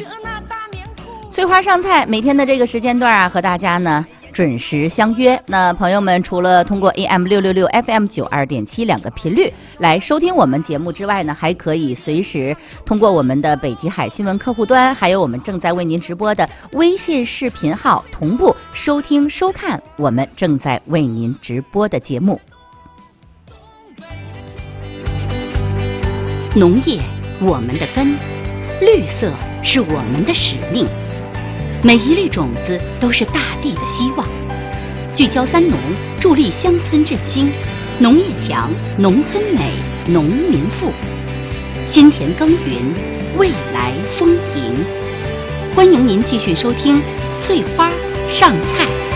翠花上菜，每天的这个时间段啊，和大家呢准时相约。那朋友们除了通过 AM666 FM92.7 两个频率来收听我们节目之外呢，还可以随时通过我们的北极海新闻客户端，还有我们正在为您直播的微信视频号同步收听收看我们正在为您直播的节目。 农业，我们的根；绿色是我们的使命。每一粒种子都是大地的希望。聚焦三农，助力乡村振兴，农业强，农村美，农民富。心田耕耘，未来丰盈。欢迎您继续收听翠花上菜。